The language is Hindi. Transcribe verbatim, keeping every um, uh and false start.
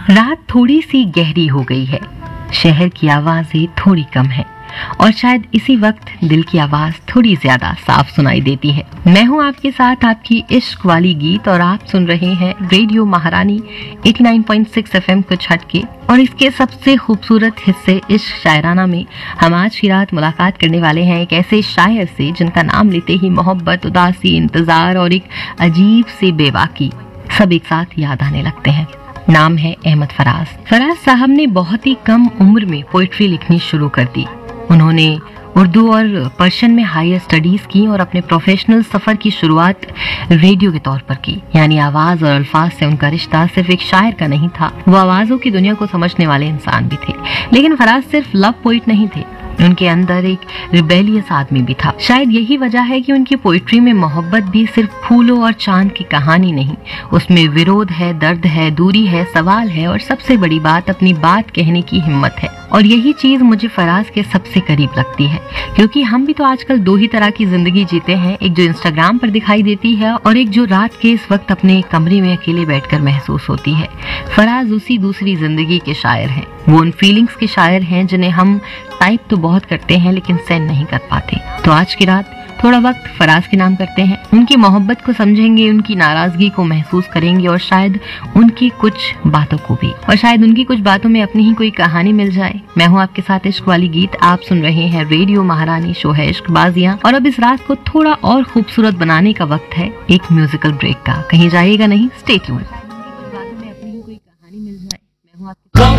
रात थोड़ी सी गहरी हो गई है, शहर की आवाजें थोड़ी कम है और शायद इसी वक्त दिल की आवाज थोड़ी ज्यादा साफ सुनाई देती है। मैं हूं आपके साथ आपकी इश्क वाली गीत और आप सुन रहे हैं रेडियो महारानी नवासी पॉइंट छह एफएम को छट के। और इसके सबसे खूबसूरत हिस्से इश्क शायराना में हम आज की रात मुलाकात करने वाले हैं एक ऐसे शायर से जिनका नाम लेते ही मोहब्बत, उदासी, इंतजार और एक अजीब सी बेबाकी सब एक साथ याद आने लगते हैं। नाम है अहमद फराज। फराज साहब ने बहुत ही कम उम्र में पोइट्री लिखनी शुरू कर दी। उन्होंने उर्दू और पर्शियन में हायर स्टडीज की और अपने प्रोफेशनल सफर की शुरुआत रेडियो के तौर पर की। यानी आवाज और अल्फाज से उनका रिश्ता सिर्फ एक शायर का नहीं था, वो आवाजों की दुनिया को समझने वाले इंसान भी थे। लेकिन फराज सिर्फ लव पोइट नहीं थे, उनके अंदर एक रिबेलियस आदमी भी था। शायद यही वजह है कि उनकी पोइट्री में मोहब्बत भी सिर्फ फूलों और चांद की कहानी नहीं, उसमें विरोध है, दर्द है, दूरी है, सवाल है और सबसे बड़ी बात अपनी बात कहने की हिम्मत है। और यही चीज मुझे फराज के सबसे करीब लगती है, क्योंकि हम भी तो आजकल दो ही तरह की जिंदगी जीते हैं, एक जो इंस्टाग्राम पर दिखाई देती है और एक जो रात के इस वक्त अपने कमरे में अकेले बैठकर महसूस होती है। फराज उसी दूसरी जिंदगी के शायर हैं। वो उन फीलिंग्स के शायर हैं जिन्हें हम टाइप तो बहुत करते हैं लेकिन सेंड नहीं कर पाते। तो आज की रात थोड़ा वक्त फराज के नाम करते हैं, उनकी मोहब्बत को समझेंगे, उनकी नाराजगी को महसूस करेंगे और शायद उनकी कुछ बातों को भी, और शायद उनकी कुछ बातों में अपनी ही कोई कहानी मिल जाए। मैं हूं आपके साथ इश्क वाली गीत, आप सुन रहे हैं रेडियो महारानी, शो है इश्क बाजियां। और अब इस रात को थोड़ा और खूबसूरत बनाने का वक्त है एक म्यूजिकल ब्रेक का। कहीं जाइएगा नहीं, स्टे ट्यून्ड।